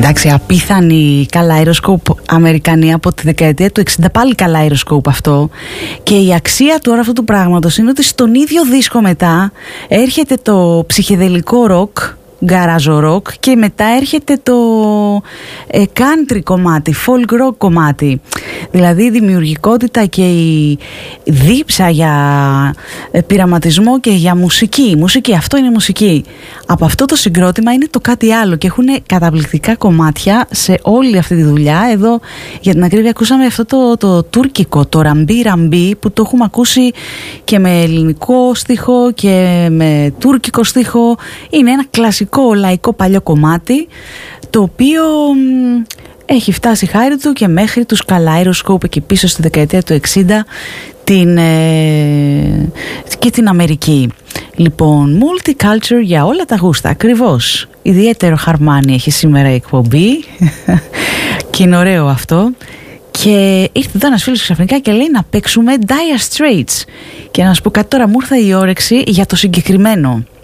Εντάξει, απίθανη Kaleidoscope Αμερικανία από τη δεκαετία του 60, πάλι Kaleidoscope αυτό. Και η αξία του αυτού του πράγματος είναι ότι στον ίδιο δίσκο μετά έρχεται το ψυχεδελικό ροκ, γκαράζο ροκ, και μετά έρχεται το country κομμάτι, folk rock κομμάτι. Δηλαδή η δημιουργικότητα και η δίψα για πειραματισμό και για μουσική, αυτό είναι μουσική. Από αυτό το συγκρότημα είναι το κάτι άλλο και έχουν καταπληκτικά κομμάτια σε όλη αυτή τη δουλειά. Εδώ για την ακρίβεια ακούσαμε αυτό το τουρκικό, το ραμπί ραμπί, που το έχουμε ακούσει και με ελληνικό στίχο και με τουρκικό στίχο. Είναι ένα κλασικό λαϊκό παλιό κομμάτι, το οποίο έχει φτάσει χάρη του και μέχρι τους Kaleidoscope εκεί πίσω στη δεκαετία του 60 και την Αμερική. Λοιπόν, multicultural για όλα τα γούστα, ακριβώς. Ιδιαίτερο χαρμάνι έχει σήμερα η εκπομπή και είναι ωραίο αυτό. Και ήρθε εδώ ένας φίλος ξαφνικά και λέει να παίξουμε Dire Straits. Και να σου πω κάτι τώρα, μου ήρθε η όρεξη για το συγκεκριμένο.